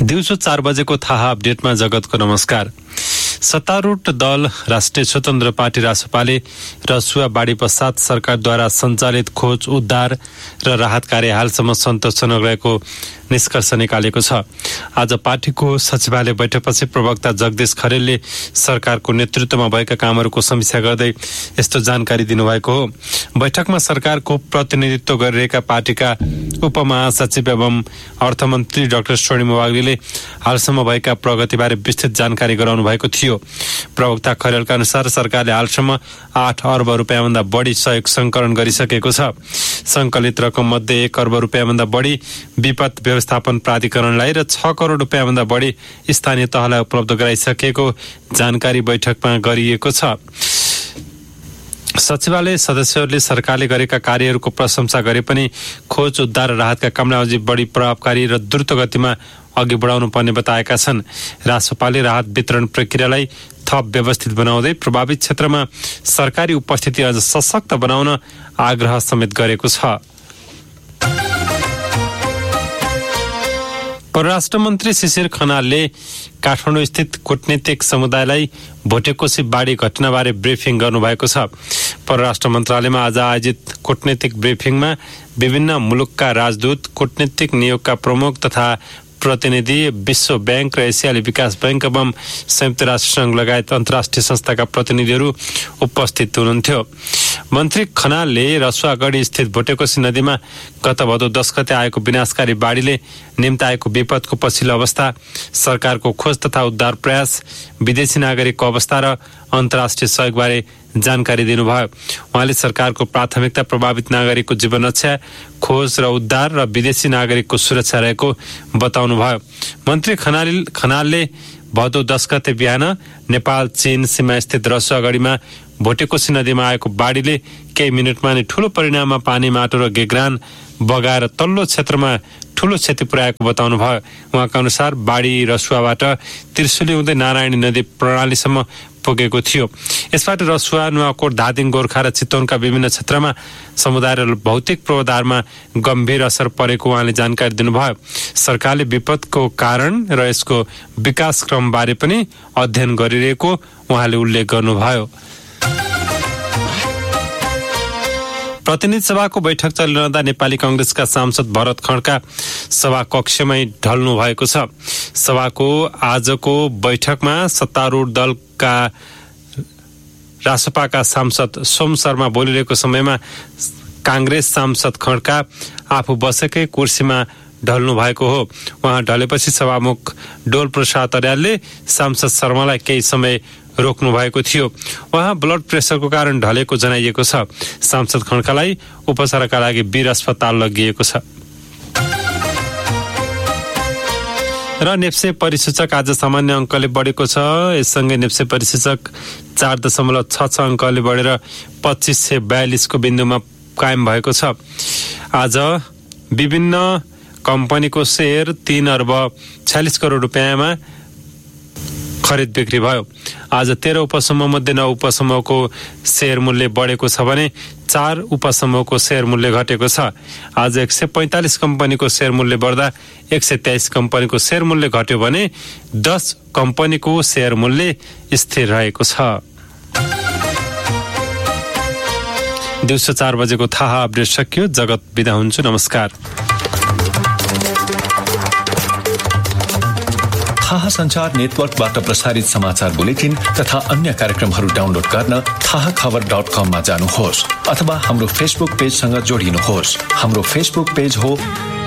दिउँसो 4 बजेको थाहा अपडेटमा जगतको नमस्कार। सत्तारूढ दल राष्ट्रिय स्वतन्त्र पार्टी रासपाले रसुवा बाढी पश्चात सरकारद्वारा सञ्चालित खोज उद्धार र राहत कार्य हालसम्म सन्तोषजनक रहेको निष्कर्ष निकालेको छ। आज पार्टीको सचिवालय बैठकपछि प्रवक्ता जगदीश खरेलले सरकारको नेतृत्वमा भएका कामहरूको समीक्षा गर्दै यस्तो जानकारी दिनुभएको हो। बैठकमा सरकारको प्रतिनिधित्व गरिरहेका पार्टीका उपमहासचिव एवं अर्थमन्त्री डाक्टर स्वर्णिम वाग्लेले हालसम्म भएका प्रगतिबारे विस्तृत जानकारी गराउनु भएको थियो। प्रवक्ता खरेलका अनुसार सरकारले हालसम्म 8 अर्ब रुपियाँभन्दा बढी सहयोग संकलन गरिसकेको छ। संकलित रकम मध्ये 1 अर्ब रुपियाँभन्दा बढी विपद व्यवस्थापन प्राधिकरणलाई र 6 करोड रुपियाँभन्दा बढी स्थानीय तहलाई उपलब्ध गराइसकेको जानकारी बैठकमा गरिएको छ। सचिवालय सदस्यहरूले सरकारले गरेका कार्यहरूको प्रशंसा गरे पनि खोज उद्धार र राहतका कामलाई अझै बढी प्रभावकारी र द्रुत गतिमा अघि बढाउनु पर्ने बताएका छन्। रासपाले राहत वितरण प्रक्रियालाई थप व्यवस्थित बनाउँदै प्रभावित क्षेत्रमा सरकारी उपस्थिति अझ सशक्त बनाउन आग्रह समेत गरेको छ। परराष्ट्र मन्त्री शिशिर खनालले काठमाडौँ स्थित कूटनीतिक समुदायलाई भोटेकोशी बाढी घटनाबारे ब्रिफिङ गर्नुभएको छ। परराष्ट्र मन्त्रालयमा आज आयोजित कूटनीतिक ब्रिफिङमा विभिन्न मुलुकका राजदूत, कूटनीतिक नियोगका प्रमुख तथा प्रतिनिधि, विश्व बैंक र एसियाली विकास बैंक एवं संयुक्त राष्ट्र संघ लगायत अन्तर्राष्ट्रिय संस्थाका प्रतिनिधिहरू उपस्थित हुनुहुन्थ्यो। मन्त्री खनालले रसुवागढी स्थित भोटेकोशी नदीमा गत भदौ 10 गते आएको विनाशकारी बाढीले निम्ताएको विपदको पछिल्लो अवस्था, सरकारको खोज तथा उद्धार प्रयास, विदेशी नागरिकको अवस्था र अन्तर्राष्ट्रिय सहयोगबारे जानकारी दिनुभयो। उहाँले सरकारको प्राथमिकता प्रभावित नागरिकको जीवन रक्षा, खोज र उद्धार र विदेशी नागरिकको सुरक्षा रहेको बताउनुभयो। मन्त्री खनालले भदौ 10 गते बिहान नेपाल चीन सीमा स्थित रसुवागढीमा भोटेकोशी नदीमा आएको बाढीले केही मिनटमा नै ठूलो परिमाणमा पानी, माटो र गेग्रान बगाएर तल्लो क्षेत्रमा ठूलो क्षति पुर्याएको बताउनु भयो। उहाँका अनुसार बाढी रसुवाबाट त्रिशुली हुँदै नारायणी नदी प्रणालीसम्म पुगेको थियो। यसबाट रसुवा, नुवाकोट, धादिङ, गोर्खा र चितवनका विभिन्न क्षेत्रमा समुदाय र भौतिक पूर्वाधारमा गम्भीर असर परेको उहाँले जानकारी दिनुभयो। सरकारले विपदको कारण र यसको विकास क्रमबारे पनि अध्ययन गरिरहेको उहाँले उल्लेख गर्नुभयो। प्रतिनिधि सभाको बैठक चलिरहँदा नेपाली कांग्रेसका सांसद भरत खड्का सभा कक्षमै ढल्नु भएको छ। सभाको आजको बैठकमा सत्तारूढ दलका रासपाका सांसद सोम शर्मा बोलिरहेको समयमा कांग्रेस सांसद खड्का आफू बसेकै कुर्सीमा ढल्नु भएको हो। उहाँ ढलेपछि सभामुख डोल प्रसाद अर्यालले सांसद शर्मालाई केही समय रोक्नु भएको थियो। उहाँ ब्लड प्रेसरको कारण ढलेको जनाइएको छ। सांसद खड्कालाई उपचारका लागि वीर अस्पताल लगिएको छ। र नेप्से परिसूचक आज सामान्य अङ्कले बढेको छ। यससँगै नेप्से परिसूचक 4.66 अङ्कले बढेर 2542 को बिन्दुमा कायम भएको छ। आज विभिन्न कम्पनीको शेयर 3 अर्ब 46 करोड रुपियाँमा खरिद बिक्री भयो। आज 13 उपसमूह मध्ये 9 उपसमूहको शेयर मूल्य बढेको छ भने 4 उपसमूहको शेयर मूल्य घटेको छ। आज 145 कम्पनीको शेयर मूल्य बढ्दा 123 कम्पनीको शेयर मूल्य घट्यो भने 10 कम्पनीको शेयर मूल्य स्थिर रहेको छ। दिउँसो 4 बजेको थाहा अपडेट सकियो। जगत बिदा हुन्छु। नमस्कार। थाहा संचार नेटवर्कबाट प्रसारित समाचार बुलेटिन तथा अन्य कार्यक्रमहरू डाउनलोड गर्न थाहाखबर.com मा जानुहोस् अथवा हाम्रो फेसबुक पेजसँग जोडिनुहोस्। हाम्रो फेसबुक पेज हो